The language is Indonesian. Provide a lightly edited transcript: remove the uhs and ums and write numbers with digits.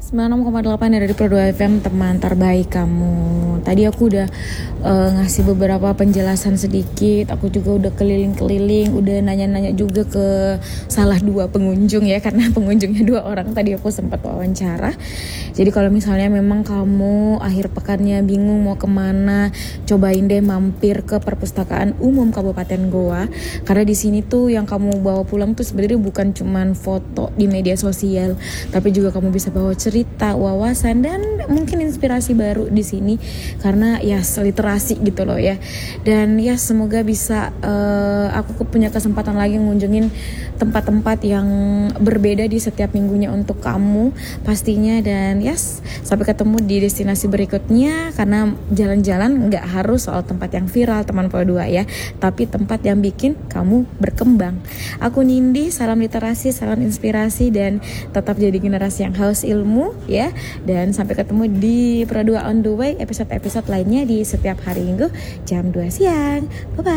96,8 dari Pro 2 FM, teman terbaik kamu. Tadi aku udah ngasih beberapa penjelasan sedikit. Aku juga udah keliling-keliling, udah nanya-nanya juga ke salah dua pengunjung ya, karena pengunjungnya 2 orang tadi aku sempat wawancara. Jadi kalau misalnya memang kamu akhir pekannya bingung mau kemana, cobain deh mampir ke Perpustakaan Umum Kabupaten Goa. Karena di sini tuh yang kamu bawa pulang tuh sebenarnya bukan cuman foto di media sosial, tapi juga kamu bisa bawa cerita, wawasan, dan mungkin inspirasi baru di sini, karena ya literasi gitu loh ya. Dan ya semoga bisa aku punya kesempatan lagi ngunjungin tempat-tempat yang berbeda di setiap minggunya untuk kamu pastinya. Dan yes, sampai ketemu di destinasi berikutnya, karena jalan-jalan nggak harus soal tempat yang viral teman Pro 2 ya, tapi tempat yang bikin kamu berkembang. Aku Nindi, salam literasi, salam inspirasi, dan tetap jadi generasi yang haus ilmu ya. Dan sampai ketemu di Pro 2 on the way, episode-episode lainnya di setiap hari Minggu jam 2 siang. Bye bye.